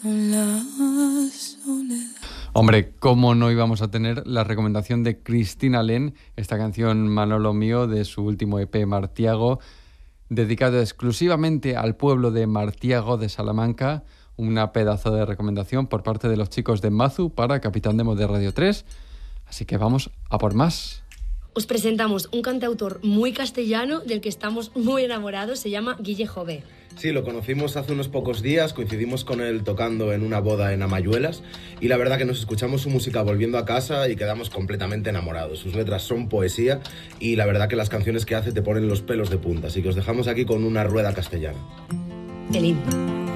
Hombre, ¿cómo no íbamos a tener la recomendación de Cristina Len, esta canción Manolo mío de su último EP Martiago, dedicado exclusivamente al pueblo de Martiago de Salamanca? Una pedazo de recomendación por parte de los chicos de Mazu para Capitán Demo de Radio 3. Así que vamos a por más. Os presentamos un cantautor muy castellano del que estamos muy enamorados, se llama Guille Jové. Sí, lo conocimos hace unos pocos días, coincidimos con él tocando en una boda en Amayuelas y la verdad que nos escuchamos su música volviendo a casa y quedamos completamente enamorados. Sus letras son poesía y la verdad que las canciones que hace te ponen los pelos de punta, así que os dejamos aquí con una rueda castellana. Qué lindo.